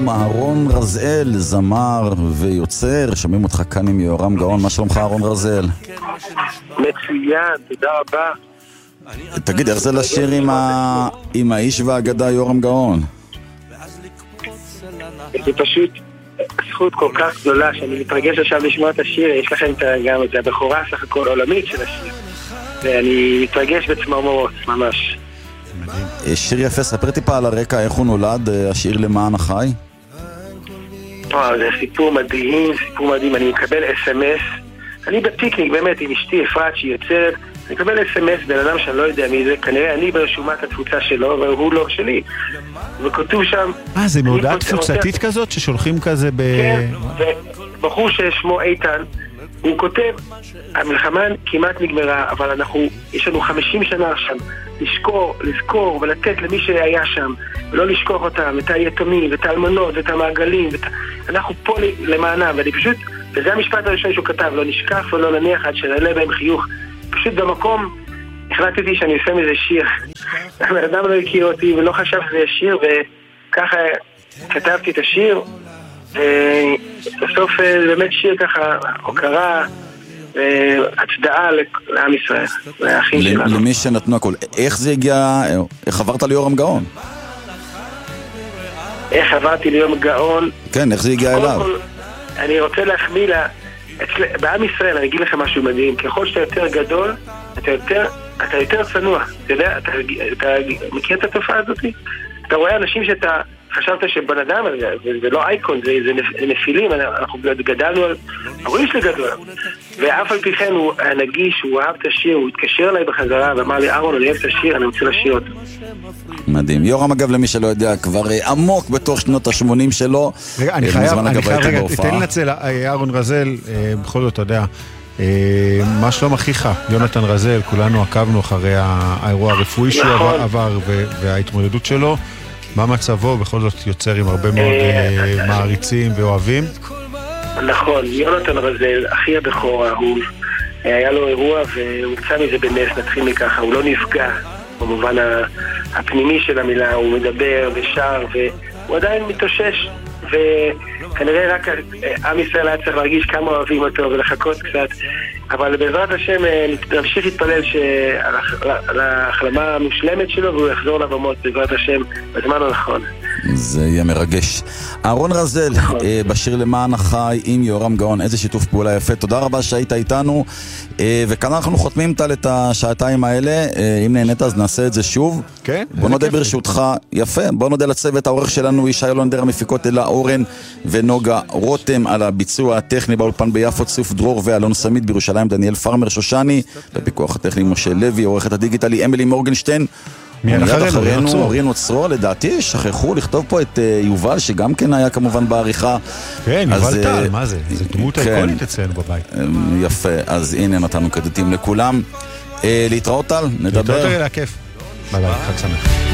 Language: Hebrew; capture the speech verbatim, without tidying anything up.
אהרון רזאל, זמר ויוצר. שומעים אותך כאן עם יורם גאון. מה שלומך אהרון רזאל? מצוין, תודה רבה. תגיד, איך זה לשיר עם, ה... עם האיש והאגדה יורם גאון? זה פשוט זכות כל כך גדולה שאני מתרגש עכשיו לשמוע את השיר. יש לכם גם את הבכורה סך הכל עולמית של השיר, ואני מתרגש בצמרמורות ממש. שיר יפה, ספר טיפה על הרקע, איך הוא נולד, השיר למען החי. וואו, זה סיפור מדהים, סיפור מדהים. אני מקבל אס אם אס, אני בפיקניק באמת עם אשתי אפרת שהיא יוצרת, אני מקבל אס אם אס בן אדם שאני לא יודע מי זה, כנראה אני ברשומת התפוצה שלו והוא לא שלי, וכתוב שם... אה, זה מהודעה תפוצתית כזאת ששולחים כזה ב... כן, ובחור ששמו איתן, הוא כותב, המלחמה כמעט נגמרה, אבל אנחנו, יש לנו חמישים שנה עכשיו, לשקור, לזכור ולתת למי שהיה שם, ולא לשכוח אותם, את היתומים, ואת האלמנות, ואת המעגלים, ואת... אנחנו פה למענם, ואני פשוט, וזה המשפט הראשון שהוא כתב, לא נשכח ולא נניח עד שנעלה בהם חיוך. פשוט במקום החלטתי שאני עושה מזה שיר. האדם לא הכיר אותי ולא חשב שזה שיר, וככה כתבתי את השיר, ובסוף זה באמת שיר ככה, הוקרה, הצדעה לעם ישראל, לאחים שלנו. למי שנתנו הכל. איך זה הגיע, איך עברת ליורם גאון? איך עברתי ליורם גאון? כן, איך זה הגיע אליו? אני רוצה להחמיא לה, בעם ישראל אני אגיד לך משהו מדהים, ככל שאתה יותר גדול, אתה יותר, אתה יותר צנוע. אתה יודע, אתה, אתה מכיר את התופעה הזאת? אתה רואה אנשים שאתה חשבת שבן אדם, זה, זה לא אייקון, זה, זה נפילים, אנחנו גדלנו על... ההורים שלי גדול. ואף על פי כן הוא נגיש, הוא אהב את השיר, הוא התקשר אליי בחזרה ואמר לי, אהרון, אני אוהב את השיר, אני רוצה לשיר אותו. מדהים. יורם, אגב, למי שלא יודע, כבר עמוק בתוך שנות ה-שמונים שלו. רגע, אני חייב, אני חייב, רגע, תן לי לנצל, אהרון רזאל, בכל זאת, אתה יודע, מה שלום אחיך, יונתן רזאל, כולנו עקבנו אחרי האירוע הרפואי שהוא עבר וההתמודדות שלו. מה מצבו? בכל זאת יוצר עם הרבה מאוד מעריצים ואוהבים. נכון, יונתן רזאל, אחי הבכור האהוב, היה לו אירוע והוא יצא מזה בנס, נתחיל מככה, הוא לא נפגע במובן הפנימי של המילה, הוא מדבר ושר והוא עדיין מתאושש, וכנראה רק עם ישראל היה צריך להרגיש כמה אוהבים אותו ולחכות קצת, אבל בעזרת השם נמשיך להתפלל על ההחלמה המושלמת שלו והוא יחזור לבמות בעזרת השם בזמן הנכון. זה יהיה מרגש. אהרון רזאל, בשיר למען החי עם יורם גאון, איזה שיתוף פעולה יפה. תודה רבה שהיית איתנו, וכאן אנחנו חותמים טל את השעתיים האלה. אם נהנית אז נעשה את זה שוב. כן? בוא נודה ברשותך. יפה, בוא נודה לצוות העורך שלנו, ישי לונדר, המפיקות אלה אורן ונוגה רותם, על הביצוע הטכני באולפן ביפו צוף דרור ואלון סמית, בירושלים דניאל פרמר שושני, בפיקוח הטכני משה לוי, עורכת הדיגיטלי אמילי מורגנשטיין. מיד אחרינו רינו צרור, לדעתי שכחו לכתוב פה את יובל שגם כן היה כמובן בעריכה. כן, יובל טל, מה זה? זה דמות אייקונית אצלנו בבית. יפה, אז הנה נתנו קרדיטים לכולם. להתראות טל, נדבר. להתראות, היה כיף. ביי ביי, חג שמח.